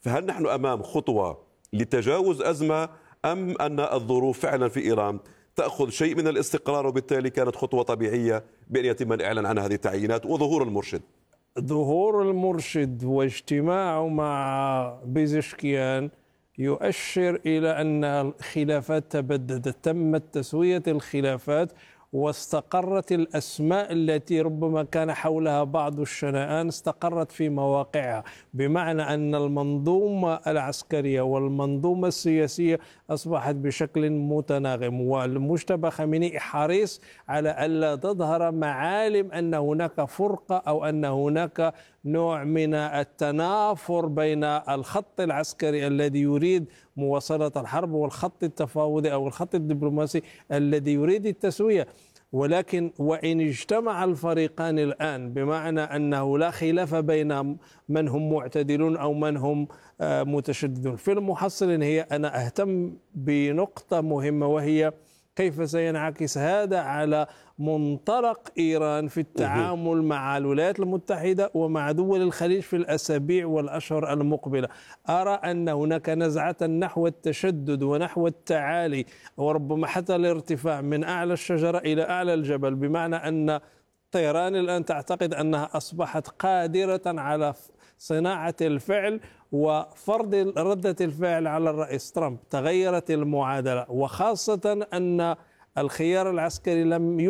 فهل نحن أمام خطوة لتجاوز أزمة، أم أن الظروف فعلا في إيران تأخذ شيء من الاستقرار وبالتالي كانت خطوة طبيعية بأن يتم الإعلان عن هذه التعيينات وظهور المرشد؟ ظهور المرشد واجتماعه مع بيزشكيان يؤشر إلى أن الخلافات تبددت، تمت تسوية الخلافات واستقرت الأسماء التي ربما كان حولها بعض الشنآن استقرت في مواقعها، بمعنى أن المنظومة العسكرية والمنظومة السياسية أصبحت بشكل متناغم، والمجتبى خامنئي حريص على ألا تظهر معالم أن هناك فرقة أو أن هناك نوع من التنافر بين الخط العسكري الذي يريد مواصلة الحرب والخط التفاوضي أو الخط الدبلوماسي الذي يريد التسوية. ولكن وإن اجتمع الفريقان الآن بمعنى أنه لا خلاف بين من هم معتدلون أو من هم متشددون، في المحصل أنا أهتم بنقطة مهمة، وهي كيف سينعكس هذا على منطلق إيران في التعامل مع الولايات المتحدة ومع دول الخليج في الأسابيع والأشهر المقبلة. أرى أن هناك نزعة نحو التشدد ونحو التعالي وربما حتى الارتفاع من أعلى الشجرة إلى أعلى الجبل، بمعنى أن طهران الآن تعتقد أنها أصبحت قادرة على صناعة الفعل وفرض ردة الفعل على الرئيس ترامب. تغيرت المعادلة، وخاصة أن الخيار العسكري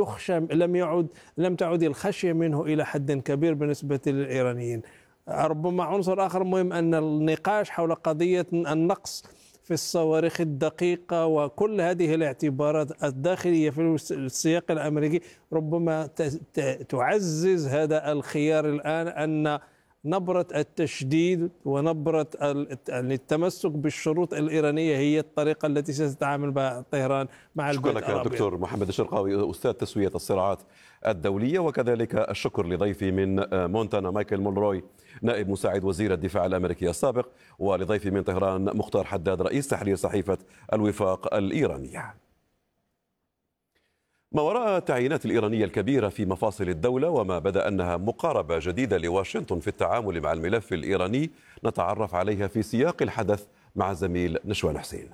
لم تعد الخشية منه إلى حد كبير بالنسبة للإيرانيين. ربما عنصر آخر مهم أن النقاش حول قضية النقص في الصواريخ الدقيقة وكل هذه الاعتبارات الداخلية في السياق الأمريكي ربما تعزز هذا الخيار الآن، أن نبرة التشديد ونبرة التمسك بالشروط الإيرانية هي الطريقة التي ستتعامل بها طهران مع البيت العربي. شكرا لك دكتور محمد الشرقاوي، أستاذ تسوية الصراعات الدولية، وكذلك الشكر لضيفي من مونتانا مايكل مونروي نائب مساعد وزير الدفاع الأمريكي السابق، ولضيفي من طهران مختار حداد رئيس تحرير صحيفة الوفاق الإيرانية. ما وراء التعيينات الإيرانية الكبيرة في مفاصل الدولة وما بدا أنها مقاربة جديدة لواشنطن في التعامل مع الملف الإيراني نتعرف عليها في سياق الحدث مع زميل نشوان حسين.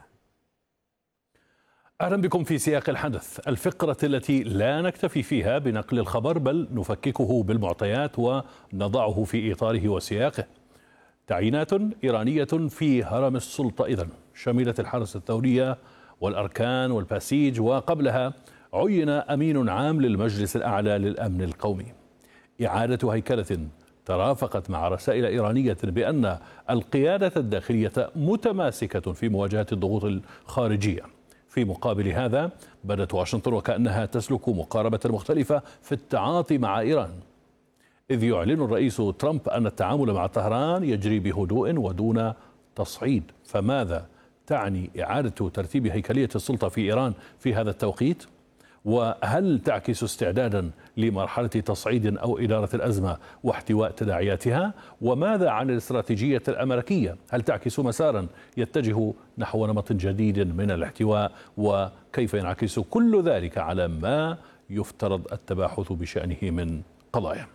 أهلا بكم في سياق الحدث، الفقرة التي لا نكتفي فيها بنقل الخبر بل نفككه بالمعطيات ونضعه في إطاره وسياقه. تعيينات إيرانية في هرم السلطة إذن شملت الحرس الثورية والأركان والباسيج، وقبلها عين أمين عام للمجلس الأعلى للأمن القومي. إعادة هيكلة ترافقت مع رسائل إيرانية بأن القيادة الداخلية متماسكة في مواجهة الضغوط الخارجية. في مقابل هذا بدت واشنطن وكأنها تسلك مقاربة مختلفة في التعاطي مع إيران، إذ يعلن الرئيس ترامب أن التعامل مع طهران يجري بهدوء ودون تصعيد. فماذا تعني إعادة ترتيب هيكلية السلطة في إيران في هذا التوقيت؟ وهل تعكس استعدادا لمرحلة تصعيد أو إدارة الأزمة واحتواء تداعياتها؟ وماذا عن الاستراتيجية الأمريكية؟ هل تعكس مسارا يتجه نحو نمط جديد من الاحتواء؟ وكيف ينعكس كل ذلك على ما يفترض التباحث بشأنه من قضايا؟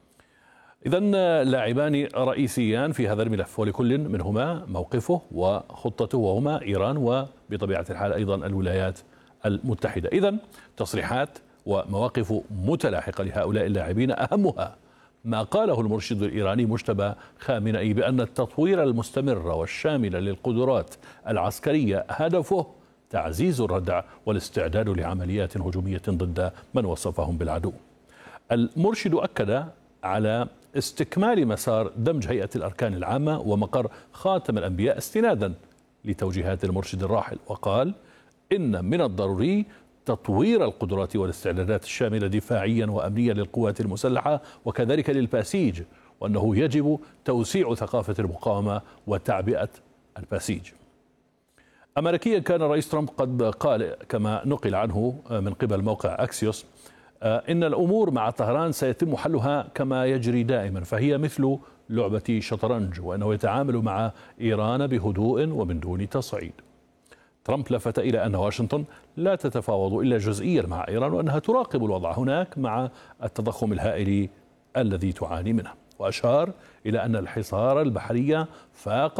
إذن لاعبان رئيسيان في هذا الملف، ولكل منهما موقفه وخطته، وهما إيران وبطبيعة الحال أيضا الولايات المتحدة. إذن تصريحات ومواقف متلاحقة لهؤلاء اللاعبين، أهمها ما قاله المرشد الإيراني مجتبى خامنئي بأن التطوير المستمر والشامل للقدرات العسكرية هدفه تعزيز الردع والاستعداد لعمليات هجومية ضد من وصفهم بالعدو. المرشد أكد على استكمال مسار دمج هيئة الأركان العامة ومقر خاتم الأنبياء استنادا لتوجيهات المرشد الراحل، وقال إن من الضروري تطوير القدرات والاستعدادات الشاملة دفاعيا وأمنيا للقوات المسلحة وكذلك للباسيج، وأنه يجب توسيع ثقافة المقاومة وتعبئة الباسيج. أمريكيا كان الرئيس ترامب قد قال كما نقل عنه من قبل موقع أكسيوس إن الأمور مع طهران سيتم حلها كما يجري دائما، فهي مثل لعبة شطرنج، وأنه يتعامل مع إيران بهدوء ومن دون تصعيد. ترامب لفت إلى أن واشنطن لا تتفاوض إلا جزئيا مع إيران، وأنها تراقب الوضع هناك مع التضخم الهائل الذي تعاني منه، وأشار إلى أن الحصار البحري فاق